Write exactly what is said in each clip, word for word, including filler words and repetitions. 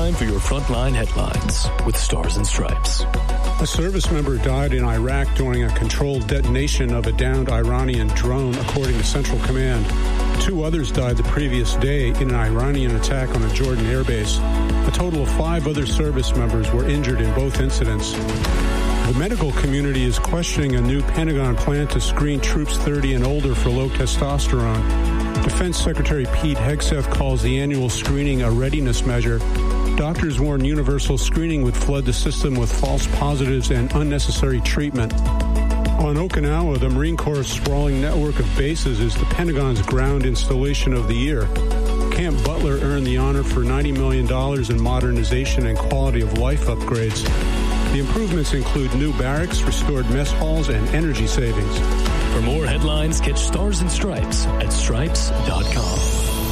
time for your Frontline headlines with Stars and Stripes. A service member died in Iraq during a controlled detonation of a downed Iranian drone, according to Central Command. Two others died the previous day in an Iranian attack on a Jordan airbase. A total of five other service members were injured in both incidents. The medical community is questioning a new Pentagon plan to screen troops thirty and older for low testosterone. Defense Secretary Pete Hegseth calls the annual screening a readiness measure. Doctors warn universal screening would flood the system with false positives and unnecessary treatment. On Okinawa, the Marine Corps' sprawling network of bases is the Pentagon's ground installation of the year. Camp Butler earned the honor for ninety million dollars in modernization and quality of life upgrades. The improvements include new barracks, restored mess halls, and energy savings. For more headlines, catch Stars and Stripes at stripes dot com.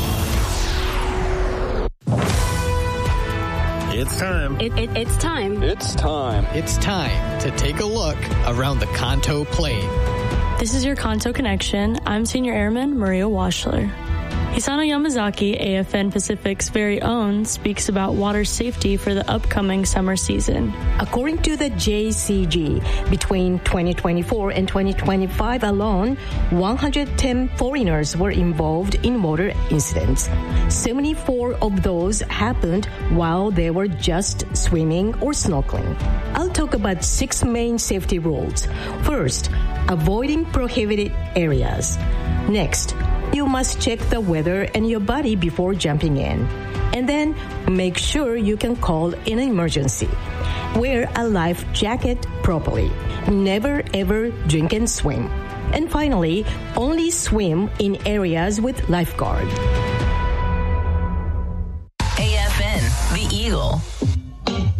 It's time. It, it, it's time. It's time. It's time to take a look around the Kanto Plain. This is your Kanto Connection. I'm Senior Airman Maria Washler. Hisano Yamazaki, A F N Pacific's very own, speaks about water safety for the upcoming summer season. According to the J C G, between twenty twenty-four and twenty twenty-five alone, one hundred ten foreigners were involved in water incidents. seventy-four of those happened while they were just swimming or snorkeling. I'll talk about six main safety rules. First, avoiding prohibited areas. Next, you must check the weather and your body before jumping in. And then make sure you can call in an emergency. Wear a life jacket properly. Never ever drink and swim. And finally, only swim in areas with lifeguard. A F N, The Eagle,